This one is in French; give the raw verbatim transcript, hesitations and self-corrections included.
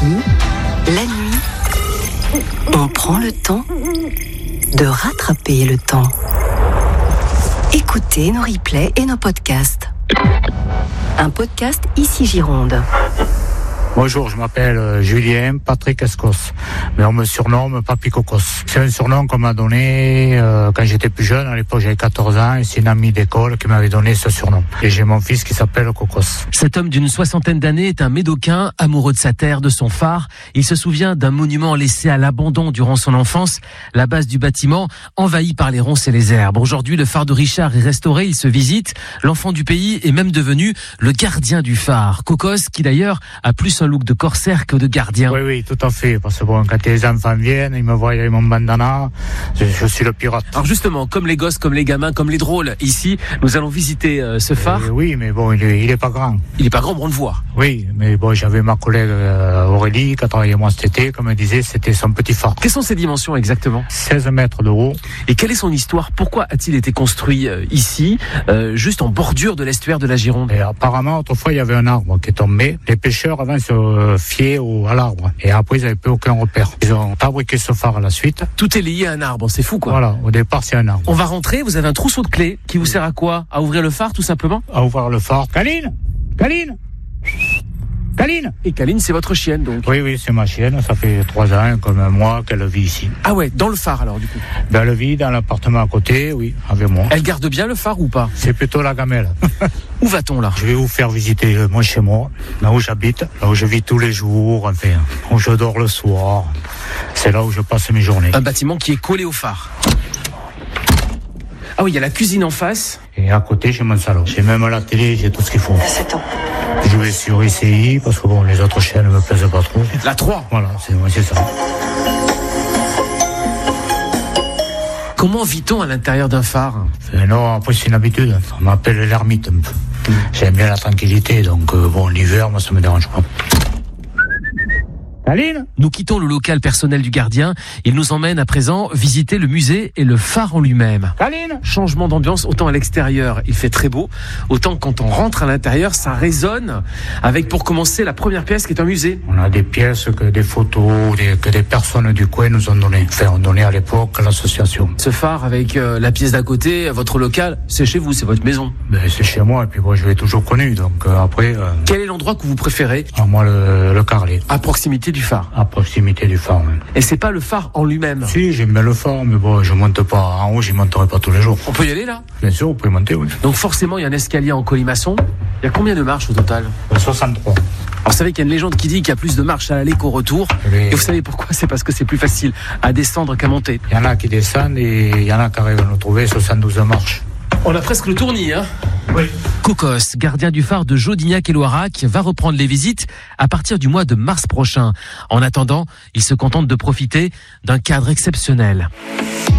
la nuit, on prend le temps de rattraper le temps. Écoutez nos replays et nos podcasts. Un podcast Ici Gironde. Bonjour, je m'appelle Julien Patrick Escos, mais on me surnomme Papy Cocos. C'est un surnom qu'on m'a donné euh, quand j'étais plus jeune, à l'époque j'avais quatorze ans, et c'est une amie d'école qui m'avait donné ce surnom. Et j'ai mon fils qui s'appelle Cocos. Cet homme d'une soixantaine d'années est un Médocain, amoureux de sa terre, de son phare. Il se souvient d'un monument laissé à l'abandon durant son enfance, la base du bâtiment envahie par les ronces et les herbes. Aujourd'hui, le phare de Richard est restauré, il se visite. L'enfant du pays est même devenu le gardien du phare. Cocos, qui d'ailleurs a plus un look de corsaire que de gardien. Oui, oui, tout à fait. Parce que bon, quand les enfants viennent, ils me voient avec mon bandana, je, je suis le pirate. Alors justement, comme les gosses, comme les gamins, comme les drôles, ici, nous allons visiter euh, ce phare. Euh, oui, mais bon, il est, il est pas grand. Il est pas grand, mais on le voit. Oui, mais bon, j'avais ma collègue euh, Aurélie, qui a travaillé moi cet été, comme elle disait, c'était son petit phare. Quelles sont ses dimensions exactement ? seize mètres de haut. Et quelle est son histoire ? Pourquoi a-t-il été construit euh, ici, euh, juste en bordure de l'estuaire de la Gironde ? Et apparemment, autrefois, il y avait un arbre qui est tombé. Les pêcheurs avant se euh, fiaient au, à l'arbre. Et après, ils n'avaient plus aucun repère. Ils ont fabriqué ce phare à la suite. Tout est lié à un arbre, c'est fou quoi. Voilà, au départ, c'est un arbre. On va rentrer, vous avez un trousseau de clés qui vous sert à quoi ? À ouvrir le phare tout simplement ? À ouvrir le phare. Caline Caline Caline Et Caline, c'est votre chienne donc ? Oui, oui, c'est ma chienne. Ça fait trois ans, comme moi, qu'elle vit ici. Ah ouais, dans le phare alors du coup ? Ben, elle vit dans l'appartement à côté, oui, avec moi. Elle garde bien le phare ou pas ? C'est plutôt la gamelle. Où va-t-on là ? Je vais vous faire visiter euh, moi chez moi, là où j'habite, là où je vis tous les jours, enfin, où je dors le soir. C'est là où je passe mes journées. Un bâtiment qui est collé au phare. Ah oui, il y a la cuisine en face. Et à côté, j'ai mon salon. J'ai même la télé, j'ai tout ce qu'il faut. Je vais sur I C I, parce que bon, les autres chaînes ne me plaisent pas trop. La trois. Voilà, c'est, c'est ça. Comment vit-on à l'intérieur d'un phare ? Et non, après c'est une habitude. On m'appelle l'ermite un peu. J'aime bien la tranquillité, donc euh, bon, l'hiver, moi ça me dérange pas. Aline ? Nous quittons le local personnel du gardien. Il nous emmène à présent visiter le musée et le phare en lui-même. Aline ? Changement d'ambiance, autant à l'extérieur, il fait très beau, autant quand on rentre à l'intérieur, ça résonne avec, pour commencer, la première pièce qui est un musée. On a des pièces que des photos, des, que des personnes du coin nous ont données. Enfin, ont donné à l'époque à l'association. Ce phare avec euh, la pièce d'à côté, votre local, c'est chez vous, c'est votre maison. Ben, c'est chez moi, et puis moi, je l'ai toujours connu, donc euh, après... Euh... Quel est l'endroit que vous préférez ? Ah, moi, le, le Carlet. À proximité du phare. À proximité du phare, même. Et c'est pas le phare en lui-même ? Si, j'aime bien le phare, mais bon, je monte pas en haut, j'y monterai pas tous les jours. On peut y aller là ? Bien sûr, vous pouvez monter, oui. Donc forcément, il y a un escalier en colimaçon. Il y a combien de marches au total ? soixante-trois. Alors, vous savez qu'il y a une légende qui dit qu'il y a plus de marches à l'aller qu'au retour. Oui. Et vous savez pourquoi ? C'est parce que c'est plus facile à descendre qu'à monter. Il y en a qui descendent et il y en a qui arrivent à nous trouver soixante-douze marches. On a presque le tournis, hein ? Oui. Cocos, gardien du phare de Jodignac et Loirac, va reprendre les visites à partir du mois de mars prochain. En attendant, il se contente de profiter d'un cadre exceptionnel.